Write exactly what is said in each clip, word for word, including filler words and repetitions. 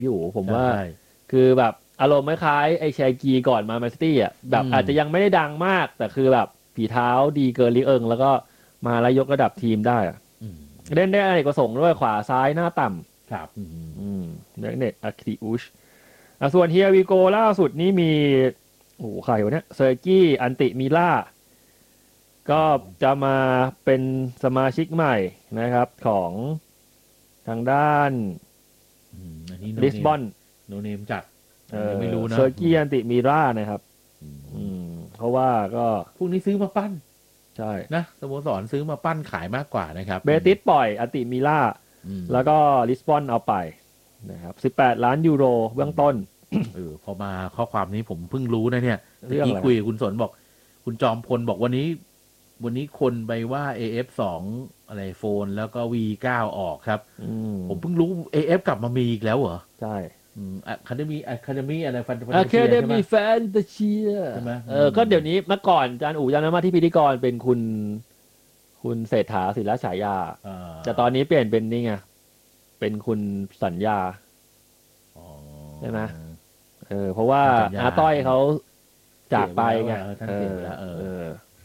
พี่อู๋ผมว่าคือแบบอารมณ์คล้ายไอ้แชกีก่อนมาแมนซิตี้อ่ะแบบอาจจะยังไม่ได้ดังมากแต่คือแบบฝีเท้าดีเกินลิเอิงแล้วก็มาแล้วยกระดับทีมได้อ่ะเล่นได้อเนกประสงค์ด้วยขวาซ้ายหน้าต่ำครับอืมเนเน็ตอาคิอุชส่วนเฮียวีโกล่าสุดนี้มีโอ้โหใครวะเนี่ยเซอร์กี้อันติมิล่าก็จะมาเป็นสมาชิกใหม่นะครับของทางด้านลิสบอนโนเนมจัดไม่รู้นะเซอร์กี้อันติมิล่านะครับเพราะว่าก็พวกนี้ซื้อมาปั้นใช่นะสโมสรซื้อมาปั้นขายมากกว่านะครับเบติสปล่อยอันติมิล่าแล้วก็ลิสบอนเอาไปนะครับสิบแปดล้านยูโรเบื้องต้นเออพอมาข้อความนี้ผมเพิ่งรู้นะเนี่ยเมื่อกี้คุยกับคุณสนบอกคุณจอมพลบอกวันนี้วันนี้คนไปว่า เอ เอฟ สอง อะไรโฟนแล้วก็ วี เก้า ออกครับผมเพิ่งรู้ เอ เอฟ กลับมามีอีกแล้วเหรอใช่อะคาเดมี่อะคาเดมี่อะไรฟันอะคาเดมี่แฟนตาเชียใช่ไหมเออก็เดี๋ยวนี้เมื่อก่อนอาจารย์อู๋จำได้มาที่พิธีกรเป็นคุณคุณเศรษฐาศิลฉายาแต่ตอนนี้เปลี่ยนเป็นนี่ไงเป็นคุณสัญญาใช่ไหมเออเพราะว่าอาต้อยเขาจากไปไงท่านเสียแล้วเออ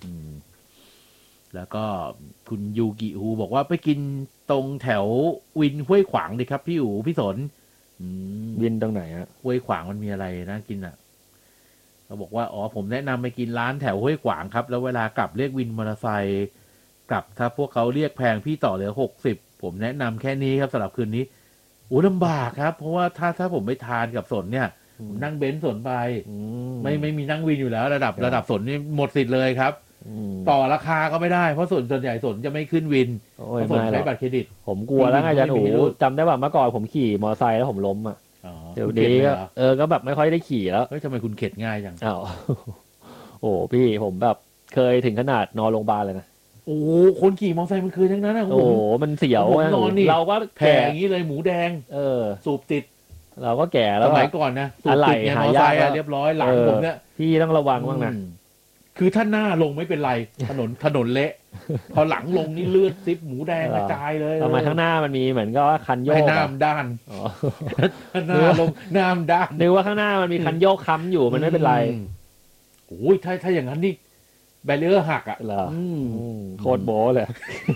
แล้วก็คุณยูกิฮูบอกว่าไปกินตรงแถววินห้วยขวางดิครับพี่อู๋พี่สนวินตรงไหนฮะห้วยขวางมันมีอะไรนะกินอ่ะเขาบอกว่าอ๋อผมแนะนำไปกินร้านแถวห้วยขวางครับแล้วเวลากลับเรียกวินมอเตอร์ไซค์กลับถ้าพวกเขาเรียกแพงพี่ต่อเหลือหกสิบผมแนะนำแค่นี้ครับสำหรับคืนนี้โอ้ลำบากครับเพราะว่าถ้าถ้าผมไปทานกับสนเนี่ยนั่งเบนซ์สนไปไม่ไม่มีนั่งวินอยู่แล้วระดับระดับสนนี่หมดสิทธิ์เลยครับต่อราคาก็ไม่ได้เพราะส่วนส่วนใหญ่สนจะไม่ขึ้นวินเพราะสนใช้บัตรเครดิตผมกลัวแล้วไงอาจารย์อู๋จำได้ว่าเมื่อก่อนผมขี่มอเตอร์ไซค์แล้วผมล้มอ่ะเดี๋ยวนี้ก็เออก็แบบไม่ค่อยได้ขี่แล้วเฮ้ยทำไมคุณเข็ดง่ายจังอ้าวโอ้พี่ผมแบบเคยถึงขนาดนอนโรงพยาบาลเลยนะโอ้คนขี่มอเตอร์ไซค์มันเคยทั้งนั้นนะโอ้มันเสียวนอนนี่เราก็แผลอย่างนี้เลยหมูแดงเออสูบติดเราก็แก่แล้วสมัยก่อนนะสูบติดเนี่ยมอเตอร์ไซค์เรียบร้อยหลังผมเนี่ยพี่ต้องระวังบ้างนะคือถ้าหน้าลงไม่เป็นไรถนนถนนเละพอหลังลงนี่เลือดซิบหมูแดงกระจายเลยทำไมข้างหน้ามันมีเหมือนก็ว่าคันโยกหน้ามด้านหน้าลงหน้ามด้านนึกว่าข้างหน้ามันมีคันโยกค้ำอยู่มันไม่เป็นไรโอ้ยถ้าถ้าอย่างนั้นนี่แบเรียร์หักอ่ะโคตรโบ้เลย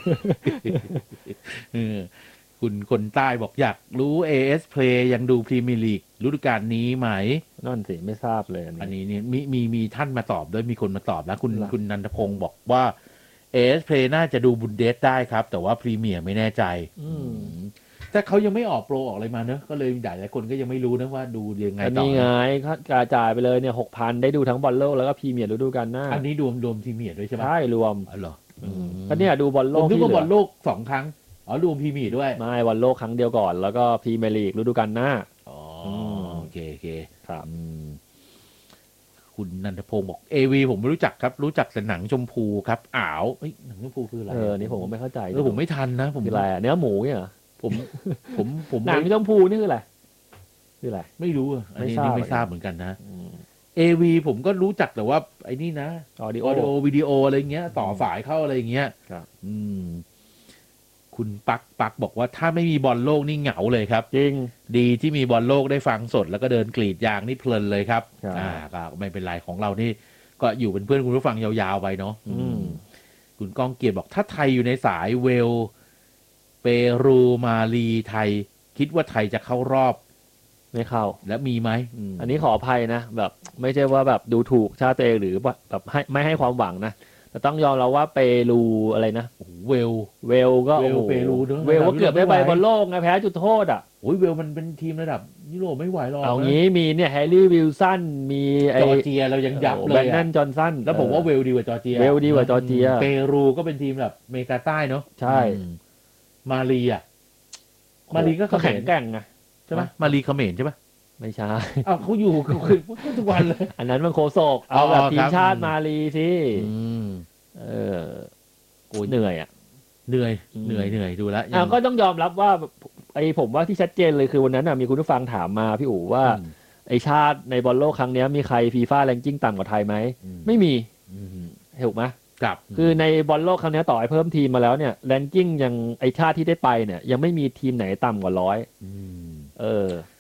คุณคนใต้บอกอยากรู้ เอ เอส Play ยังดูพรีเมียร์ลีกฤดูกาลนี้ไหมนั่นสิไม่ทราบเลยอันนี้เนี่ยมีมีมีท่านมาตอบด้วยมีคนมาตอบแล้วคุณคุณนันทพงศ์บอกว่า เอ เอส Play น่าจะดูบุนเดสได้ครับแต่ว่าพรีเมียร์ไม่แน่ใจแต่เขายังไม่ออกโปรออกอะไรมาเนอะก็เลยหลายหลายคนก็ยังไม่รู้นะว่าดูยังไงต่อนี่ไงเขากระจายไปเลยเนี่ยหกพันได้ดูทั้งบอลโลกแล้วก็พรีเมียร์ฤดูกาลหน้าอันนี้รวมรวมพรีเมียร์ด้วยใช่ไหมใช่รวมอ๋อเหรอก็เนี่ยดูบอลโลกผมนึกว่าบอลโลกสองครั้งอ๋อรวมพรีเมียร์ด้วยไม่บอลโลกครั้งเดียวก่อนแล้วก็พรีเมียร์ลีกฤดูกาลหน้าอ๋อโอเคโอเคครับคุณนันทพงศ์บอกเอวีผมไม่รู้จักครับรู้จักแต่หนังชมพูครับอ้าวเอ้ยหนังชมพูคืออะไรเออนี่ผมก็ไม่เข้าใจเออผมไม่ทันนะผมคืออะไรเนื้อหมูเนี่ยผมผมผมหนังชมพูนี่คืออะไรคืออะไรไม่รู้อันนี้นี่ไม่ทราบเหมือนกันนะเอวีผมก็รู้จักแต่ว่าไอ้นี่นะออดิโอวิดีโออะไรเงี้ยต่อสายเข้าอะไรเงี้ยครับอืมคุณปักปักบอกว่าถ้าไม่มีบอลโลกนี่เหงาเลยครับจริงดีที่มีบอลโลกได้ฟังสดแล้วก็เดินกรีดยางนี่เพลินเลยครับอ่าก็ไม่เป็นไรของเรานี่ก็อยู่เป็นเพื่อนคุณผู้ฟังยาวๆไปเนาะคุณก้องเกียรติบอกถ้าไทยอยู่ในสายเวลเปรูมาลีไทยคิดว่าไทยจะเข้ารอบไม่เข้าแล้วมีไหมอ, อันนี้ขออภัยนะแบบไม่ใช่ว่าแบบดูถูกชาติตัวเองหรือแบบให้ไม่ให้ความหวังนะแต่ต้องยอมเราว่าเปรูอะไรนะเวลเวลก็โอ้โหเปรูเวลก็เกือบได้ไปบอลโลกไงแพ้จุดโทษอ่ะโอ้ยเวลมันเป็นทีมระดับยุโรปไม่ไหวหรอกเอางี้มีเนี่ยแฮร์รี่วิลสันมีจอร์เจียเรายังยับเลยแบนนันจอห์นสันแล้วผมว่าเวลดีกว่าจอร์เจียเวลดีกว่าจอร์เจียเปรูก็เป็นทีมแบบอเมริกาใต้เนาะใช่มาลีอ่ะมาลีก็แข็งแกร่งไงใช่ไหมมาลีเขมรใช่ปะไม่ใช่อ้าวเขาอยู่คือทุกวันเลยอันนั้นมันโคโซกเอาแบบทีมชาติมาลีสิเออโอ้ยเหนื่อยอ่ะเหนื่อยเหนื่อยเหนื่อยดูแล้วอ่าก็ต้องยอมรับว่าไอ้ผมว่าที่ชัดเจนเลยคือวันนั้นมีคุณผู้ฟังถามมาพี่อู๋ว่าไอชาติในบอลโลกครั้งนี้มีใครฟีฟ่าแรงกิ้งต่ำกว่าไทยไหมไม่มีถูกไหมครับคือในบอลโลกครั้งนี้ต่อให้เพิ่มทีมมาแล้วเนี่ยแรงกิ้งยังไอชาติที่ได้ไปเนี่ยยังไม่มีทีมไหนต่ำกว่าร้อยเออ